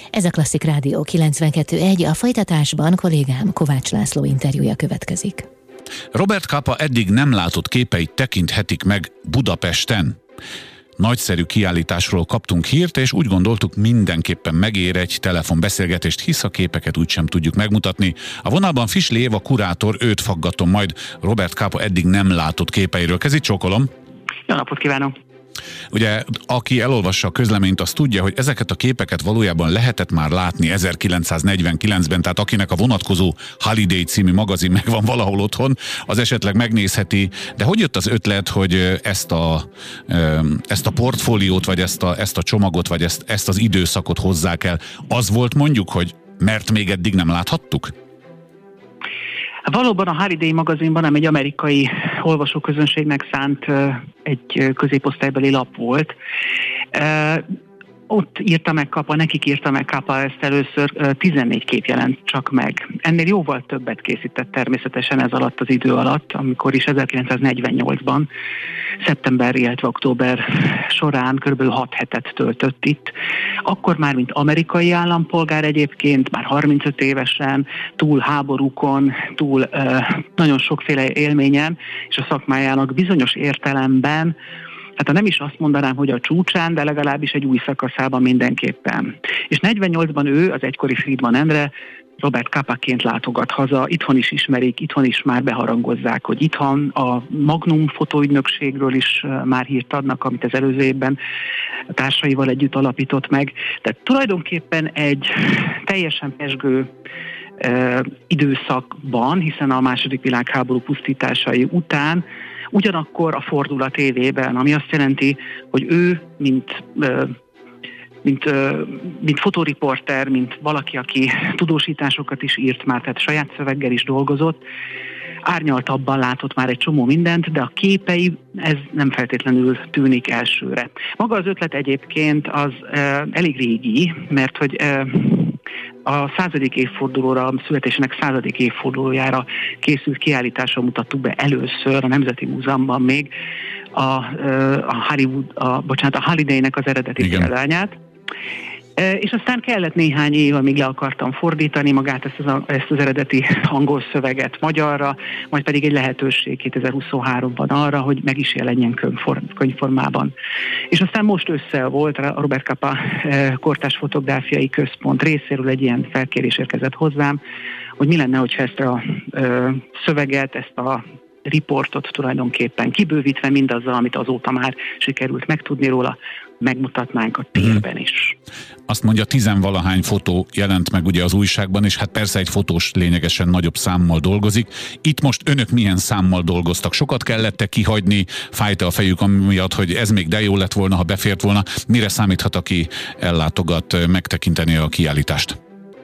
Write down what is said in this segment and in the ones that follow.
Ez a Klasszik Rádió 92.1, a folytatásban kollégám Kovács László interjúja következik. Robert Capa eddig nem látott képeit tekinthetik meg Budapesten. Nagyszerű kiállításról kaptunk hírt, és úgy gondoltuk, mindenképpen megér egy telefonbeszélgetést, hisz a képeket úgysem tudjuk megmutatni. A vonalban Fisli Éva kurátor, őt faggatom majd Robert Capa eddig nem látott képeiről. Kezit csókolom! Jó napot kívánok! Ugye, aki elolvassa a közleményt, az tudja, hogy ezeket a képeket valójában lehetett már látni 1949-ben, tehát akinek a vonatkozó Holiday című magazin megvan valahol otthon, az esetleg megnézheti. De hogy jött az ötlet, hogy ezt a portfóliót, vagy ezt a csomagot, vagy ezt az időszakot hozzák el? Az volt mondjuk, hogy mert még eddig nem láthattuk? Valóban a Holiday magazinban, nem egy amerikai olvasóközönségnek szánt egy középosztálybeli lap volt. Ott írta meg Capa, nekik írta meg Capa ezt először, 14 kép jelent csak meg. Ennél jóval többet készített természetesen ez alatt az idő alatt, amikor is 1948-ban, szeptember, illetve október során kb. 6 hetet töltött itt. Akkor már, mint amerikai állampolgár egyébként, már 35 évesen, túl háborúkon, túl nagyon sokféle élményen, és a szakmájának bizonyos értelemben, hát nem is azt mondanám, hogy a csúcsán, de legalábbis egy új szakaszában mindenképpen. És 48-ban ő, az egykori Friedman Endre, Robert Capaként látogat haza, itthon is ismerik, itthon is már beharangozzák, hogy itthon a Magnum fotóügynökségről is már hírt adnak, amit az előző évben a társaival együtt alapított meg. Tehát tulajdonképpen egy teljesen pezsgő időszakban, hiszen a második világháború pusztításai után, ugyanakkor a fordulat évében, ami azt jelenti, hogy ő, mint fotóriporter, mint valaki, aki tudósításokat is írt már, tehát saját szöveggel is dolgozott, árnyaltabban látott már egy csomó mindent, de a képei, ez nem feltétlenül tűnik elsőre. Maga az ötlet egyébként az elég régi, mert hogy a 100. évfordulóra, a születésének 100. évfordulójára készült kiállításra mutattuk be először a Nemzeti Múzeumban még a Holiday-nek az eredeti példányát. És aztán kellett néhány év, amíg le akartam fordítani magát ezt az eredeti angol szöveget magyarra, majd pedig egy lehetőség 2023-ban arra, hogy meg is jelenjen könyvformában. És aztán most ősszel volt a Robert Capa Kortárs Fotográfiai Központ részéről egy ilyen felkérés érkezett hozzám, hogy mi lenne, hogyha ezt a szöveget, ezt a riportot tulajdonképpen kibővítve mindazzal, amit azóta már sikerült megtudni róla, megmutatnánk a térben is. Azt mondja, 10-valahány fotó jelent meg ugye az újságban, és hát persze egy fotós lényegesen nagyobb számmal dolgozik. Itt most önök milyen számmal dolgoztak? Sokat kellett kihagyni, fájta a fejük amiatt, hogy ez még de jó lett volna, ha befért volna. Mire számíthat, aki ellátogat megtekinteni a kiállítást?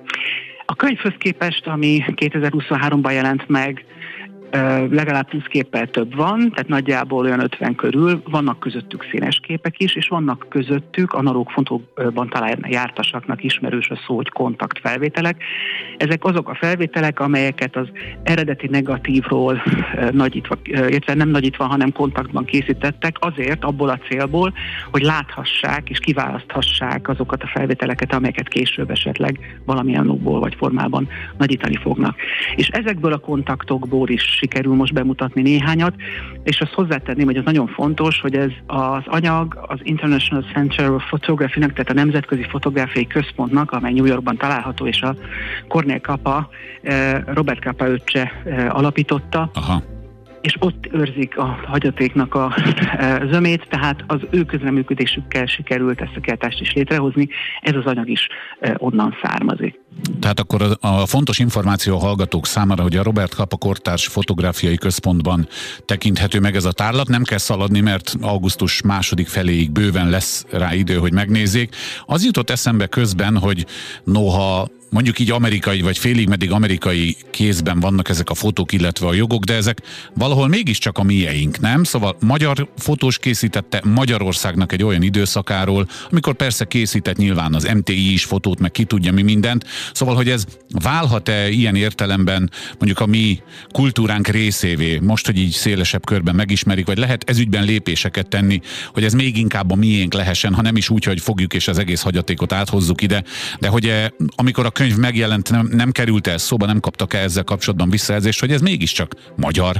A könyvhöz képest, ami 2023-ban jelent meg, legalább 10 képpel több van, tehát nagyjából olyan 50 körül, vannak közöttük színes képek is, és vannak közöttük analóg fotókban talán jártasaknak ismerős a szó, hogy kontaktfelvételek. Ezek azok a felvételek, amelyeket az eredeti negatívról nagyítva, illetve nem nagyítva, hanem kontaktban készítettek, azért abból a célból, hogy láthassák és kiválaszthassák azokat a felvételeket, amelyeket később esetleg valamilyen okból vagy formában nagyítani fognak. És ezekből a kontaktokból is sikerül most bemutatni néhányat, és azt hozzátenném, hogy az nagyon fontos, hogy ez az anyag az International Center of Photography-nak, tehát a Nemzetközi Fotográfiai Központnak, amely New Yorkban található, és a Cornél Capa, Robert Capa öccse alapította. Aha. És ott őrzik a hagyatéknak a zömét, tehát az ő közreműködésükkel sikerült ezt a kiállítást is létrehozni, ez az anyag is onnan származik. Tehát akkor a fontos információ a hallgatók számára, hogy a Robert Capa Kortárs Fotográfiai Központban tekinthető meg ez a tárlat, nem kell szaladni, mert augusztus második feléig bőven lesz rá idő, hogy megnézzék. Az jutott eszembe közben, hogy noha mondjuk így amerikai, vagy félig meddig amerikai kézben vannak ezek a fotók, illetve a jogok, de ezek valahol mégiscsak a mieink, nem? Szóval magyar fotós készítette Magyarországnak egy olyan időszakáról, amikor persze készített nyilván az MTI is fotót, meg ki tudja mi mindent. Szóval, hogy ez válhat-e ilyen értelemben mondjuk a mi kultúránk részévé, most, hogy így szélesebb körben megismerik, vagy lehet ezügyben lépéseket tenni, hogy ez még inkább a miénk lehessen, ha nem is úgy, hogy fogjuk és az egész hagyatékot áthozzuk ide, de hogy amikor a könyv megjelent, nem került el szóba, nem kaptak-e ezzel kapcsolatban visszajelzést, hogy ez mégiscsak magyar?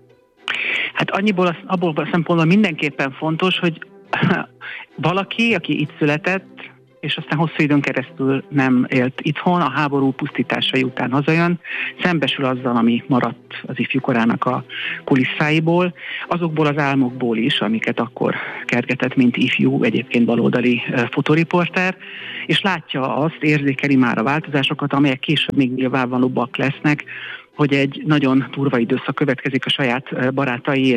Hát abból a szempontból mindenképpen fontos, hogy valaki, aki itt született, és aztán hosszú időn keresztül nem élt itthon, a háború pusztításai után hazajön, szembesül azzal, ami maradt az ifjúkorának a kulisszáiból, azokból az álmokból is, amiket akkor kergetett, mint ifjú, egyébként baloldali fotoriporter, és látja azt, érzékeli már a változásokat, amelyek később még nyilvánvalóbbak lesznek, hogy egy nagyon durva időszak következik, a saját barátai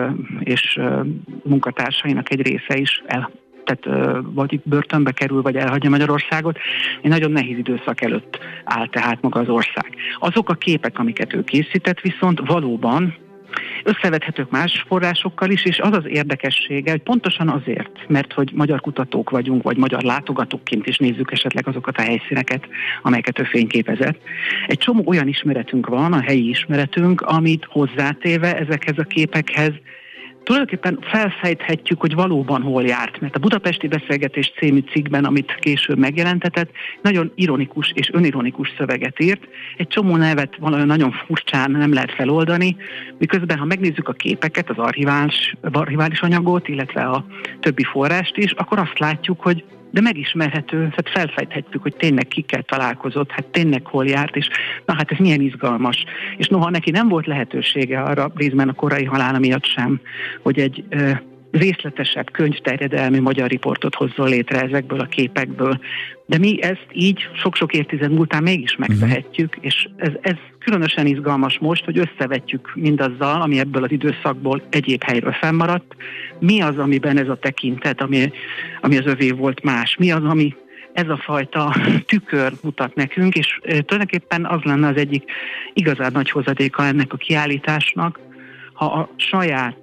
és munkatársainak egy része is tehát vagy börtönbe kerül, vagy elhagyja Magyarországot. Egy nagyon nehéz időszak előtt áll tehát maga az ország. Azok a képek, amiket ő készített, viszont valóban összevethetők más forrásokkal is, és az az érdekessége, hogy pontosan azért, mert hogy magyar kutatók vagyunk, vagy magyar látogatókként is nézzük esetleg azokat a helyszíneket, amelyeket ő fényképezett. Egy csomó olyan ismeretünk van, a helyi ismeretünk, amit hozzátéve ezekhez a képekhez tulajdonképpen felfejthetjük, hogy valóban hol járt, mert a Budapesti Beszélgetés című cikkben, amit később megjelentetett, nagyon ironikus és önironikus szöveget írt. Egy csomó nevet valami nagyon furcsán nem lehet feloldani, miközben ha megnézzük a képeket, az archivális anyagot, illetve a többi forrást is, akkor azt látjuk, hogy de megismerhető, tehát felfejthetjük, hogy tényleg kikkel találkozott, hát tényleg hol járt, és na hát ez milyen izgalmas. És noha neki nem volt lehetősége arra, részben a korai halála miatt sem, hogy egy részletesebb könyvterjedelmű magyar riportot hozzon létre ezekből a képekből. De mi ezt így sok-sok évtized múltán mégis megtehetjük, és ez különösen izgalmas most, hogy összevetjük mindazzal, ami ebből az időszakból egyéb helyről fennmaradt. Mi az, amiben ez a tekintet, ami az övé volt más? Mi az, ami ez a fajta tükör mutat nekünk, és tulajdonképpen az lenne az egyik igazán nagy hozadéka ennek a kiállításnak, ha a saját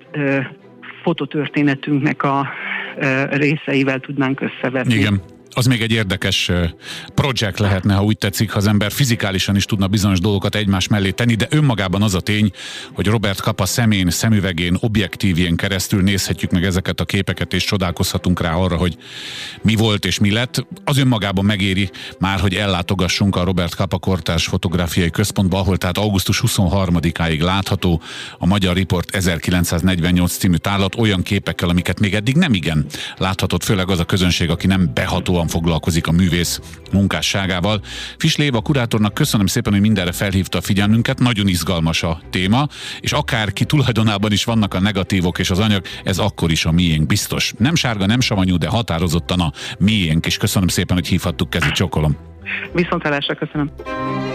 fototörténetünknek a részeivel tudnánk összevetni. Igen. Az még egy érdekes projekt lehetne, ha úgy tetszik, ha az ember fizikálisan is tudna bizonyos dolgokat egymás mellé tenni, de önmagában az a tény, hogy Robert Capa szemén, szemüvegén, objektívjén keresztül nézhetjük meg ezeket a képeket, és csodálkozhatunk rá arra, hogy mi volt és mi lett. Az önmagában megéri már, hogy ellátogassunk a Robert Capa Kortárs Fotográfiai Központba, ahol tehát augusztus 23-áig látható a Magyar Riport 1948 című tárlat olyan képekkel, amiket még eddig nem igen láthatott, főleg az a közönség, aki nem behatóan foglalkozik a művész munkásságával. Fisl Éva kurátornak köszönöm szépen, hogy mindenre felhívta a figyelmünket, nagyon izgalmas a téma, és akárki tulajdonában is vannak a negatívok és az anyag, ez akkor is a miénk biztos. Nem sárga, nem savanyú, de határozottan a miénk, és köszönöm szépen, hogy hívhattuk, kezi csókolom. Viszontlátásra, köszönöm.